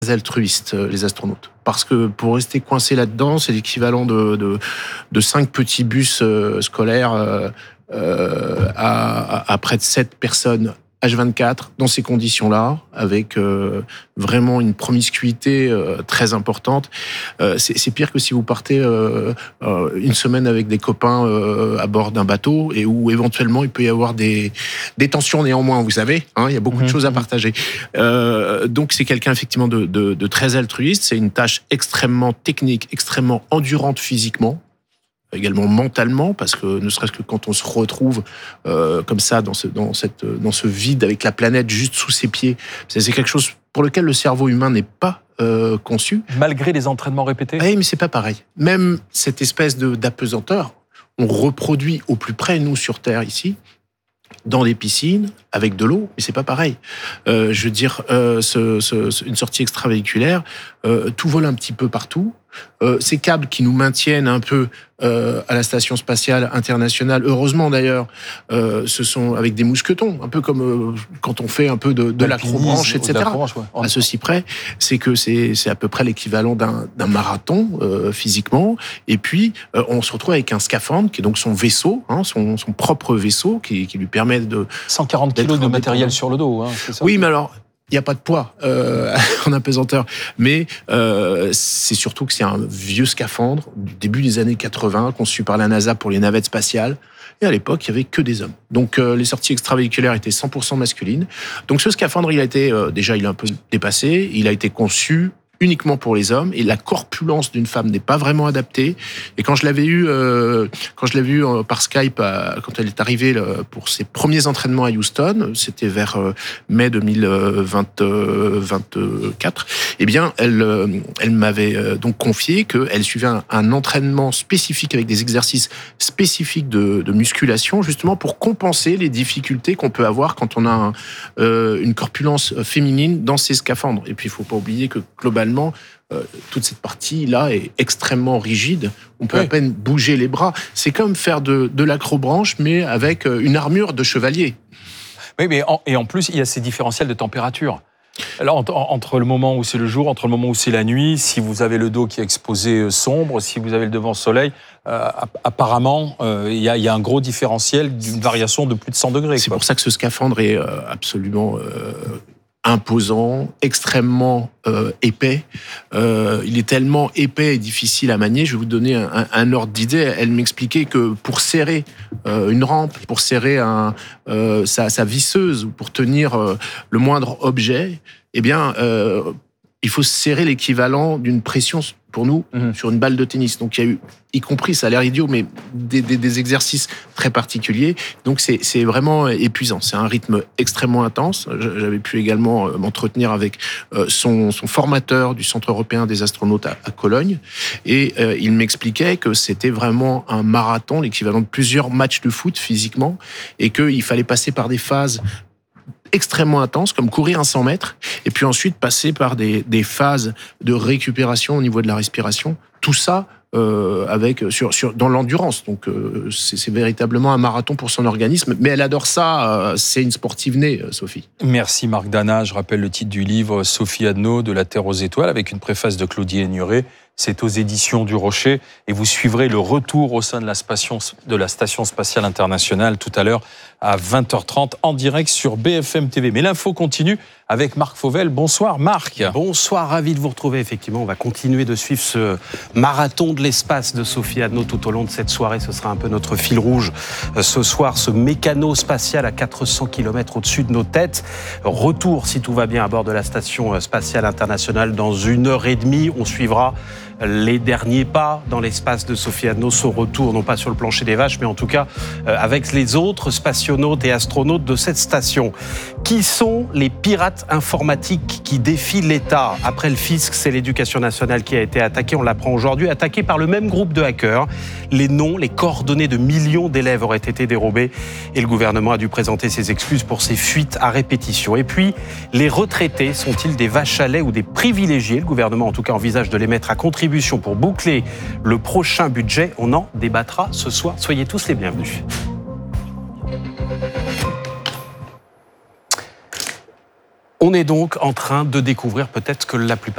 altruistes, les astronautes. Parce que pour rester coincé là-dedans, c'est l'équivalent de 5 petits bus scolaires à près de 7 personnes H24 dans ces conditions-là, avec vraiment une promiscuité très importante. C'est pire que si vous partez une semaine avec des copains à bord d'un bateau et où éventuellement il peut y avoir des tensions néanmoins, vous savez, hein, il y a beaucoup de choses à partager. Donc c'est quelqu'un effectivement de très altruiste, c'est une tâche extrêmement technique, extrêmement endurante physiquement, également mentalement, parce que ne serait-ce que quand on se retrouve comme ça dans ce vide avec la planète juste sous ses pieds, c'est quelque chose pour lequel le cerveau humain n'est pas conçu. Malgré les entraînements répétés. Oui, mais c'est pas pareil. Même cette espèce d'apesanteur, on reproduit au plus près, nous, sur Terre, ici, dans les piscines, avec de l'eau, mais c'est pas pareil. Je veux dire, une sortie extravéhiculaire, tout vole un petit peu partout. Ces câbles qui nous maintiennent un peu à la Station Spatiale Internationale, heureusement d'ailleurs, ce sont avec des mousquetons, un peu comme quand on fait un peu de l'acrobranche, etc. À ceci près, c'est que c'est à peu près l'équivalent d'un marathon physiquement. Et puis, on se retrouve avec un scaphandre qui est donc son vaisseau, hein, son propre vaisseau, qui lui permet de... 140 kilos de matériel sur le dos, hein, c'est ça? Oui, mais alors... Il n'y a pas de poids en apesanteur, mais c'est surtout que c'est un vieux scaphandre du début des années 80, conçu par la NASA pour les navettes spatiales. Et à l'époque, il n'y avait que des hommes. Donc les sorties extravéhiculaires étaient 100% masculines. Donc ce scaphandre, il a été déjà, il est un peu dépassé. Il a été conçu uniquement pour les hommes, et la corpulence d'une femme n'est pas vraiment adaptée. Et quand je l'avais eu par Skype, quand elle est arrivée pour ses premiers entraînements à Houston, c'était vers mai 2024, eh bien, elle m'avait donc confié qu'elle suivait un entraînement spécifique avec des exercices spécifiques de musculation, justement pour compenser les difficultés qu'on peut avoir quand on a une corpulence féminine dans ces scaphandres. Et puis, il ne faut pas oublier que globalement, toute cette partie-là est extrêmement rigide. On peut à peine bouger les bras. C'est comme faire de l'acrobranche, mais avec une armure de chevalier. Oui, mais en plus, il y a ces différentiels de température. Alors, entre le moment où c'est le jour, entre le moment où c'est la nuit, si vous avez le dos qui est exposé sombre, si vous avez le devant soleil, apparemment, il y a un gros différentiel d'une variation de plus de 100 degrés. C'est pour ça que ce scaphandre est absolument... imposant, extrêmement épais. Il est tellement épais et difficile à manier. Je vais vous donner un ordre d'idée. Elle m'expliquait que pour serrer une rampe, pour serrer sa visseuse, ou pour tenir le moindre objet, eh bien, il faut serrer l'équivalent d'une pression pour nous sur une balle de tennis. Donc il y a eu, y compris, ça a l'air idiot, mais des exercices très particuliers. Donc c'est vraiment épuisant. C'est un rythme extrêmement intense. J'avais pu également m'entretenir avec son formateur du Centre européen des astronautes à Cologne, et il m'expliquait que c'était vraiment un marathon, l'équivalent de plusieurs matchs de foot physiquement, et qu'il fallait passer par des phases extrêmement intenses, comme courir un 100 mètres, et puis ensuite passer par des phases de récupération au niveau de la respiration. Tout ça dans l'endurance. Donc c'est véritablement un marathon pour son organisme. Mais elle adore ça. C'est une sportive née, Sophie. Merci Marc Dana. Je rappelle le titre du livre Sophie Adno, De la Terre aux étoiles, avec une préface de Claudie Aigneret. C'est aux éditions du Rocher, et vous suivrez le retour au sein de la Station Spatiale Internationale tout à l'heure à 20h30 en direct sur BFM TV. Mais l'info continue avec Marc Fauvel. Bonsoir Marc. Bonsoir, ravi de vous retrouver. Effectivement, on va continuer de suivre ce marathon de l'espace de Sophie Adno tout au long de cette soirée. Ce sera un peu notre fil rouge ce soir, ce mécano spatial à 400 km au-dessus de nos têtes. Retour, si tout va bien, à bord de la Station Spatiale Internationale dans 1h30. On suivra les derniers pas dans l'espace de Sophie Adno, son retour, non pas sur le plancher des vaches, mais en tout cas avec les autres spationautes et astronautes de cette station. Qui sont les pirates informatiques qui défient l'État? Après le fisc, c'est l'éducation nationale qui a été attaquée, on l'apprend aujourd'hui, attaquée par le même groupe de hackers. Les noms, les coordonnées de millions d'élèves auraient été dérobés, et le gouvernement a dû présenter ses excuses pour ces fuites à répétition. Et puis, les retraités sont-ils des vaches à lait ou des privilégiés? Le gouvernement, en tout cas, envisage de les mettre à contribution pour boucler le prochain budget. On en débattra ce soir. Soyez tous les bienvenus. On est donc en train de découvrir peut-être que la plupart